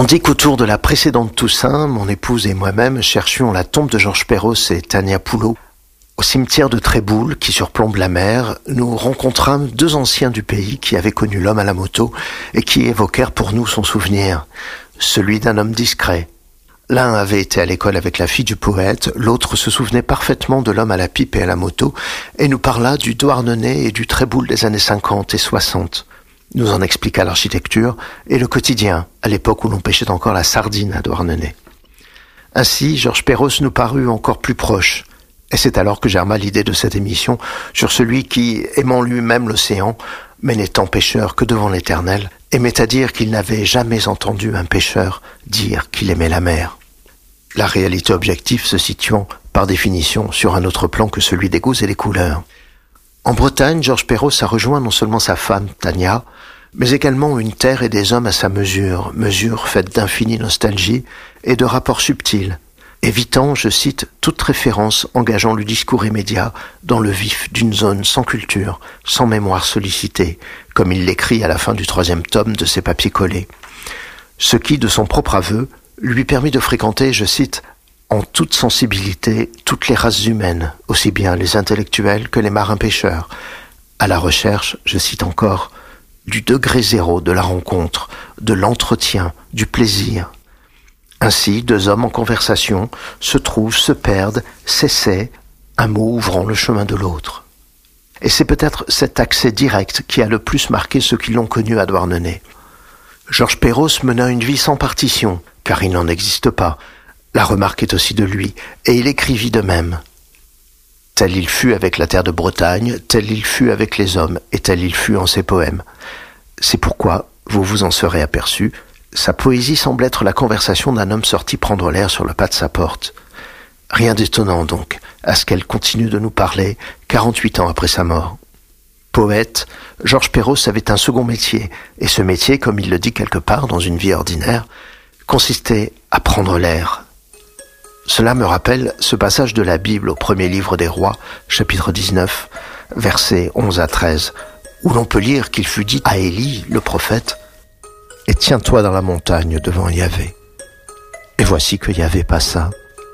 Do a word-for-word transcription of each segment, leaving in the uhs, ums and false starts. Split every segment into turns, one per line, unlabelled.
On dit qu'autour de la précédente Toussaint, mon épouse et moi-même cherchions la tombe de Georges Perros et Tania Poulot. Au cimetière de Tréboul, qui surplombe la mer, nous rencontrâmes deux anciens du pays qui avaient connu l'homme à la moto et qui évoquèrent pour nous son souvenir, celui d'un homme discret. L'un avait été à l'école avec la fille du poète, l'autre se souvenait parfaitement de l'homme à la pipe et à la moto et nous parla du Douarnenez et du Tréboul des années cinquante et soixante. Nous en expliqua l'architecture et le quotidien, à l'époque où l'on pêchait encore la sardine à Douarnenez. Ainsi, Georges Perros nous parut encore plus proche, et c'est alors que germa l'idée de cette émission sur celui qui, aimant lui-même l'océan, mais n'étant pêcheur que devant l'Éternel, aimait à dire qu'il n'avait jamais entendu un pêcheur dire qu'il aimait la mer. La réalité objective se situant, par définition, sur un autre plan que celui des goûts et des couleurs. En Bretagne, Georges Perros a rejoint non seulement sa femme, Tania, mais également une terre et des hommes à sa mesure, mesure faite d'infinie nostalgie et de rapports subtils, évitant, je cite, toute référence engageant le discours immédiat dans le vif d'une zone sans culture, sans mémoire sollicitée, comme il l'écrit à la fin du troisième tome de ses papiers collés. Ce qui, de son propre aveu, lui permit de fréquenter, je cite, en toute sensibilité, toutes les races humaines, aussi bien les intellectuels que les marins-pêcheurs, à la recherche, je cite encore, du degré zéro de la rencontre, de l'entretien, du plaisir. Ainsi, deux hommes en conversation se trouvent, se perdent, s'essaient, un mot ouvrant le chemin de l'autre. Et c'est peut-être cet accès direct qui a le plus marqué ceux qui l'ont connu à Douarnenez. Georges Perros mena une vie sans partition, car il n'en existe pas. La remarque est aussi de lui, et il écrivit de même. Tel il fut avec la terre de Bretagne, tel il fut avec les hommes, et tel il fut en ses poèmes. C'est pourquoi, vous vous en serez aperçu, sa poésie semble être la conversation d'un homme sorti prendre l'air sur le pas de sa porte. Rien d'étonnant donc, à ce qu'elle continue de nous parler, quarante-huit ans après sa mort. Poète, Georges Perros avait un second métier, et ce métier, comme il le dit quelque part dans une vie ordinaire, consistait à prendre l'air. Cela me rappelle ce passage de la Bible au premier livre des Rois, chapitre dix-neuf, versets onze à treize, où l'on peut lire qu'il fut dit à Élie, le prophète, « Et tiens-toi dans la montagne devant Yahvé. » Et voici que Yahvé passa.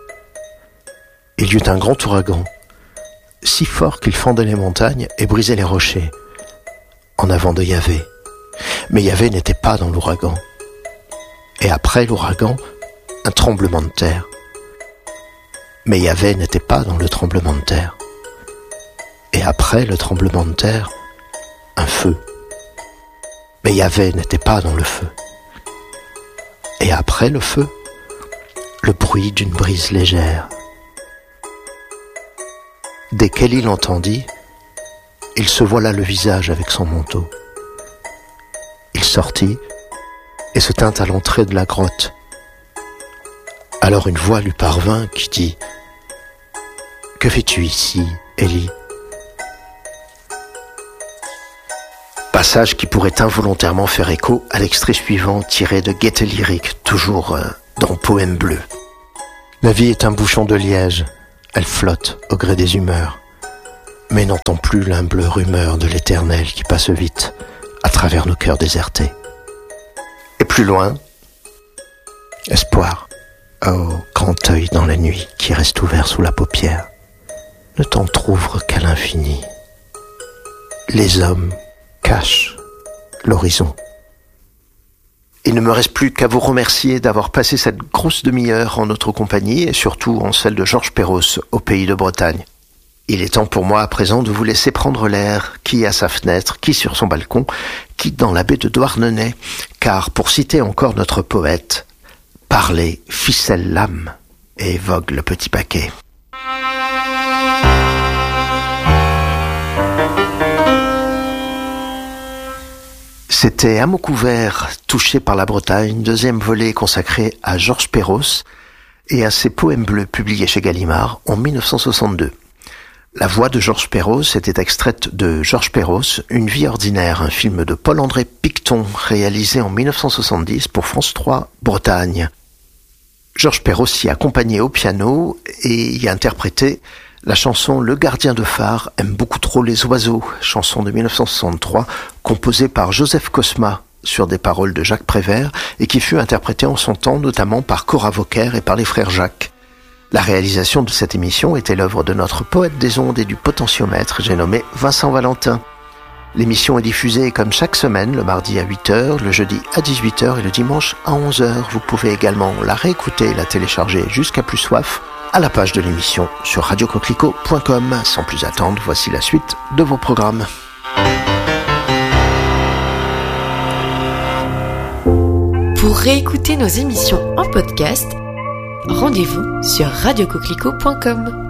Il y eut un grand ouragan, si fort qu'il fendait les montagnes et brisait les rochers, en avant de Yahvé. Mais Yahvé n'était pas dans l'ouragan. Et après l'ouragan, un tremblement de terre. Mais Yahvé n'était pas dans le tremblement de terre. Et après le tremblement de terre, un feu. Mais Yahvé n'était pas dans le feu. Et après le feu, le bruit d'une brise légère. Dès qu'Élie l'entendit, il se voila le visage avec son manteau. Il sortit et se tint à l'entrée de la grotte. Alors une voix lui parvint qui dit « Que fais-tu ici, Élie ?» Passage qui pourrait involontairement faire écho à l'extrait suivant tiré de Gaieté lyrique, toujours euh, dans Poème bleu. La vie est un bouchon de liège, elle flotte au gré des humeurs, mais n'entend plus l'humble rumeur de l'éternel qui passe vite à travers nos cœurs désertés. Et plus loin, espoir, oh grand œil dans la nuit qui reste ouvert sous la paupière, ne t'entr'ouvre qu'à l'infini. Les hommes cachent l'horizon. Il ne me reste plus qu'à vous remercier d'avoir passé cette grosse demi-heure en notre compagnie et surtout en celle de Georges Perros au pays de Bretagne. Il est temps pour moi à présent de vous laisser prendre l'air, qui à sa fenêtre, qui sur son balcon, qui dans la baie de Douarnenez, car pour citer encore notre poète, parler ficelle l'âme et vogue le petit paquet. C'était À mots couverts, touché par la Bretagne, deuxième volet consacré à Georges Perros et à ses poèmes bleus publiés chez Gallimard en mille neuf cent soixante-deux. La voix de Georges Perros était extraite de Georges Perros, Une vie ordinaire, un film de Paul-André Picton réalisé en mille neuf cent soixante-dix pour France trois Bretagne. Georges Perros y accompagnait au piano et y interprétait la chanson Le gardien de phare aime beaucoup trop les oiseaux, chanson de mille neuf cent soixante-trois, composée par Joseph Cosma sur des paroles de Jacques Prévert et qui fut interprétée en son temps notamment par Cora Vauquer et par les frères Jacques. La réalisation de cette émission était l'œuvre de notre poète des ondes et du potentiomètre, j'ai nommé Vincent Valentin. L'émission est diffusée comme chaque semaine, le mardi à huit heures, le jeudi à dix-huit heures et le dimanche à onze heures. Vous pouvez également la réécouter et la télécharger jusqu'à plus soif à la page de l'émission sur radio coquelicot point com. Sans plus attendre, voici la suite de vos programmes.
Pour réécouter nos émissions en podcast, rendez-vous sur radio coquelicot point com.